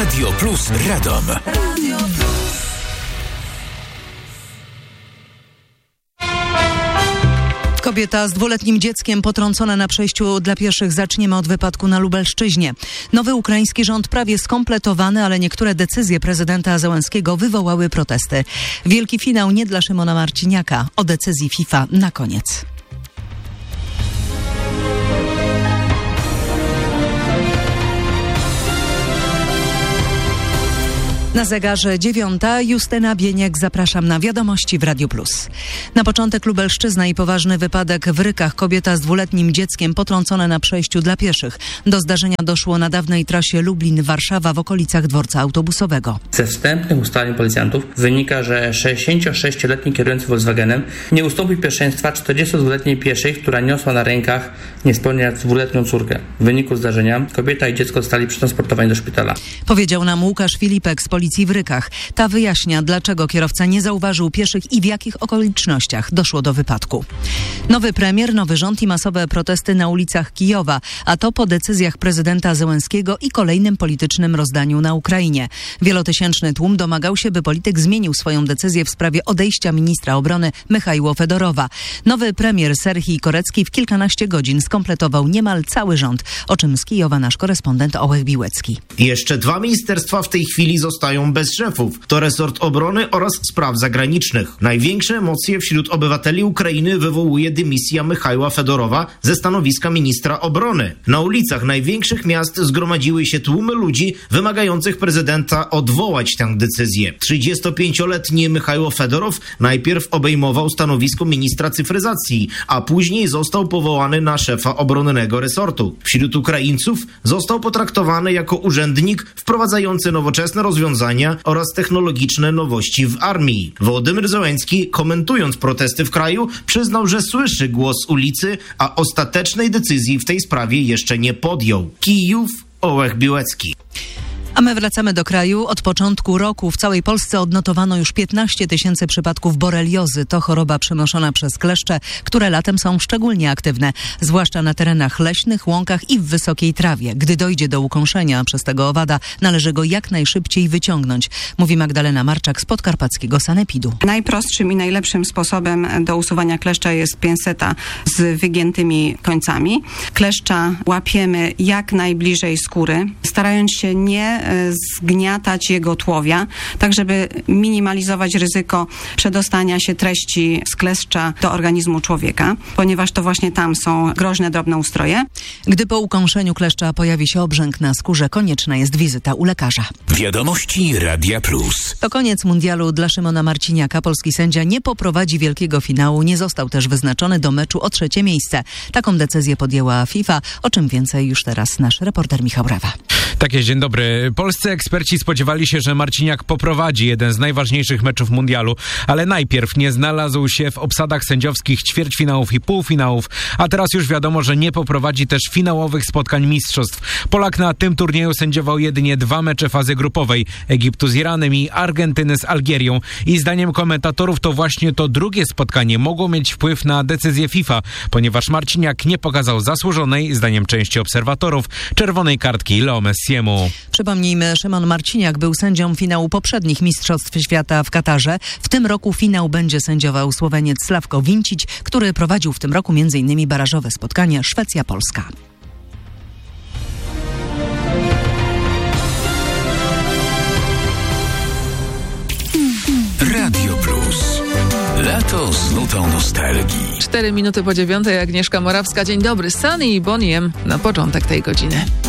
Radio Plus Radom. Radio Plus. Kobieta z 2-letnim dzieckiem potrącona na przejściu dla pieszych. Zaczniemy od wypadku na Lubelszczyźnie. Nowy ukraiński rząd prawie skompletowany, ale niektóre decyzje prezydenta Zełenskiego wywołały protesty. Wielki finał nie dla Szymona Marciniaka. O decyzji FIFA na koniec. Na zegarze 9:00. Justyna Bieniek, zapraszam na wiadomości w Radio Plus. Na początek Lubelszczyzna i poważny wypadek w Rykach. Kobieta z 2-letnim dzieckiem potrącona na przejściu dla pieszych. Do zdarzenia doszło na dawnej trasie Lublin-Warszawa w okolicach dworca autobusowego. Ze wstępnych ustaleń policjantów wynika, że 66-letni kierujący Volkswagenem nie ustąpił pierwszeństwa 42-letniej pieszej, która niosła na rękach niespełna 2-letnią córkę. W wyniku zdarzenia kobieta i dziecko zostali przetransportowani do szpitala. Powiedział nam Łukasz Filipek z policji w Rykach. Ta wyjaśnia, dlaczego kierowca nie zauważył pieszych i w jakich okolicznościach doszło do wypadku. Nowy premier, nowy rząd i masowe protesty na ulicach Kijowa, a to po decyzjach prezydenta Zełenskiego i kolejnym politycznym rozdaniu na Ukrainie. Wielotysięczny tłum domagał się, by polityk zmienił swoją decyzję w sprawie odejścia ministra obrony Michajła Fedorowa. Nowy premier Serhii Korecki w kilkanaście godzin skompletował niemal cały rząd, o czym z Kijowa nasz korespondent Ołech Biłecki. Jeszcze 2 ministerstwa w tej chwili zostają bez szefów. To resort obrony oraz spraw zagranicznych. Największe emocje wśród obywateli Ukrainy wywołuje dymisja Michajła Fedorowa ze stanowiska ministra obrony. Na ulicach największych miast zgromadziły się tłumy ludzi wymagających prezydenta odwołać tę decyzję. 35-letni Michajło Fedorow najpierw obejmował stanowisko ministra cyfryzacji, a później został powołany na szefa obronnego resortu. Wśród Ukraińców został potraktowany jako urzędnik wprowadzający nowoczesne rozwiązania oraz technologiczne nowości w armii. Wołodymyr Zełenski, komentując protesty w kraju, przyznał, że słyszy głos ulicy, a ostatecznej decyzji w tej sprawie jeszcze nie podjął. Kijów, Ołech Biłecki. A my wracamy do kraju. Od początku roku w całej Polsce odnotowano już 15 000 przypadków boreliozy. To choroba przenoszona przez kleszcze, które latem są szczególnie aktywne, zwłaszcza na terenach leśnych, łąkach i w wysokiej trawie. Gdy dojdzie do ukąszenia przez tego owada, należy go jak najszybciej wyciągnąć, mówi Magdalena Marczak z podkarpackiego sanepidu. Najprostszym i najlepszym sposobem do usuwania kleszcza jest pinseta z wygiętymi końcami. Kleszcza łapiemy jak najbliżej skóry, starając się nie zgniatać jego tłowia, tak żeby minimalizować ryzyko przedostania się treści z kleszcza do organizmu człowieka, ponieważ to właśnie tam są groźne drobnoustroje. Gdy po ukąszeniu kleszcza pojawi się obrzęk na skórze, konieczna jest wizyta u lekarza. Wiadomości Radia Plus. To koniec mundialu dla Szymona Marciniaka. Polski sędzia nie poprowadzi wielkiego finału, nie został też wyznaczony do meczu o 3. miejsce. Taką decyzję podjęła FIFA, o czym więcej już teraz nasz reporter Michał Rawa. Tak jest, dzień dobry. Polscy eksperci spodziewali się, że Marciniak poprowadzi jeden z najważniejszych meczów mundialu, ale najpierw nie znalazł się w obsadach sędziowskich ćwierćfinałów i półfinałów, a teraz już wiadomo, że nie poprowadzi też finałowych spotkań mistrzostw. Polak na tym turnieju sędziował jedynie 2 mecze fazy grupowej, Egiptu z Iranem i Argentyny z Algierią. I zdaniem komentatorów to właśnie to drugie spotkanie mogło mieć wpływ na decyzję FIFA, ponieważ Marciniak nie pokazał zasłużonej, zdaniem części obserwatorów, czerwonej kartki Leo Messiemu. Przypomnijmy, Szymon Marciniak był sędzią finału poprzednich Mistrzostw Świata w Katarze. W tym roku finał będzie sędziował Słoweniec Sławko Wincić, który prowadził w tym roku m.in. barażowe spotkanie Szwecja-Polska. Radio Plus. Lato z nutą nostalgii. 4 minuty po 9:00, Agnieszka Morawska. Dzień dobry. Sunny i Boniem na początek tej godziny.